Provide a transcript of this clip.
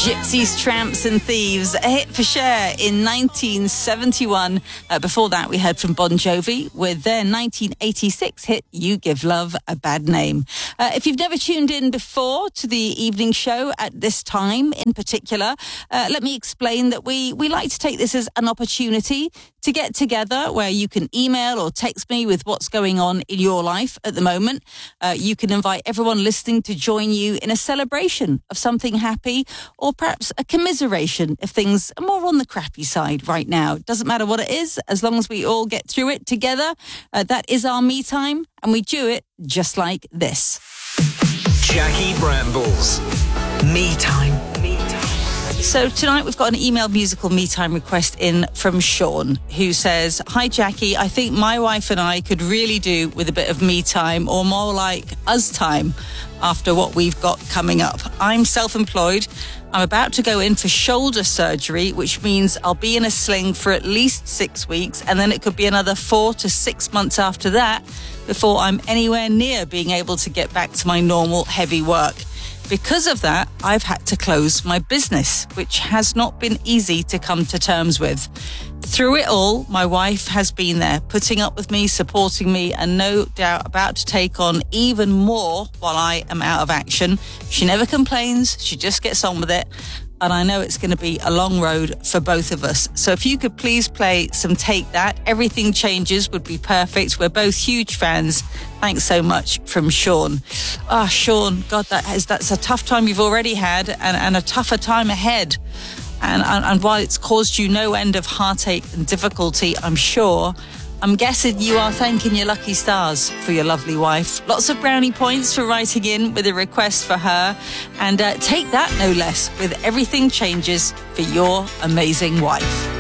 Gypsies, Tramps and Thieves, a hit for Cher in 1971. Before that, we heard from Bon Jovi with their 1986 hit, You Give Love a Bad Name. If you've never tuned in before to the evening show at this time in particular, let me explain that we like to take this as an opportunity to get together where you can email or text me with what's going on in your life at the moment. You can invite everyone listening to join you in a celebration of something happy, or perhaps a commiseration if things are more on the crappy side right now. It doesn't matter what it is, as long as we all get through it together. That is our me time, and we do it just like this. Jackie Brambles. Me time. So tonight we've got an email musical me time request in from Sean, who says, "Hi Jackie, I think my wife and I could really do with a bit of me time, or more like us time, after what we've got coming up. I'm self-employed. I'm about to go in for shoulder surgery, which means I'll be in a sling for at least 6 weeks, and then it could be another 4 to 6 months after that before I'm anywhere near being able to get back to my normal heavy work. Because of that, I've had to close my business, which has not been easy to come to terms with. Through it all, my wife has been there, putting up with me, supporting me, and no doubt about to take on even more while I am out of action. She never complains, she just gets on with it. And I know it's going to be a long road for both of us. So if you could please play some Take That, Everything Changes would be perfect. We're both huge fans. Thanks so much, from Sean." Sean, God, that's a tough time you've already had, and a tougher time ahead. And while it's caused you no end of heartache and difficulty, I'm guessing you are thanking your lucky stars for your lovely wife. Lots of brownie points for writing in with a request for her. And take that, no less, with Everything Changes for your amazing wife.